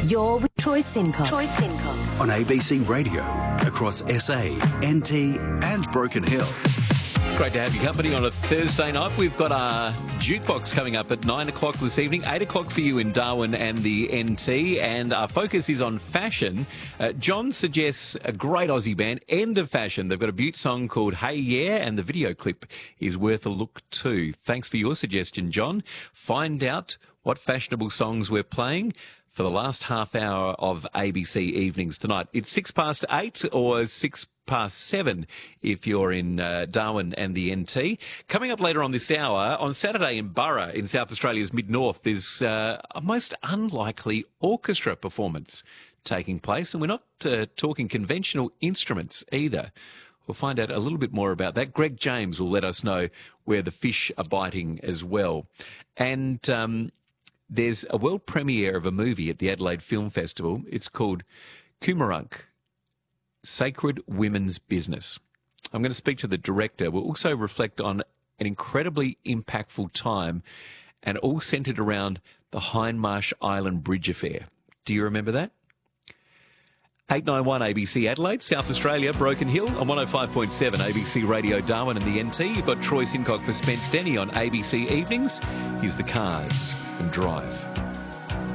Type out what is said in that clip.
You're with Troy Sincock. On ABC Radio, across SA, NT and Broken Hill. Great to have your company on a Thursday night. We've got our jukebox coming up at 9 o'clock this evening, 8 o'clock for you in Darwin and the NT, and our focus is on fashion. John suggests a great Aussie band, End of Fashion. They've got a beaut song called Hey Yeah, and the video clip is worth a look too. Thanks for your suggestion, John. Find out what fashionable songs we're playing for the last half hour of ABC Evenings tonight. It's 8:06 or 7:06 if you're in Darwin and the NT. Coming up later on this hour, on Saturday in Burra in South Australia's mid-north, there's a most unlikely orchestra performance taking place, and we're not talking conventional instruments either. We'll find out a little bit more about that. Greg James will let us know where the fish are biting as well. And there's a world premiere of a movie at the Adelaide Film Festival. It's called Coomerunk, Sacred Women's Business. I'm going to speak to the director. We'll also reflect on an incredibly impactful time, and all centred around the Hindmarsh Island Bridge affair. Do you remember that? 891 ABC Adelaide, South Australia, Broken Hill on 105.7 ABC Radio Darwin and the NT. You've got Troy Sincock for Spence Denny on ABC Evenings. Here's The Cars and Drive.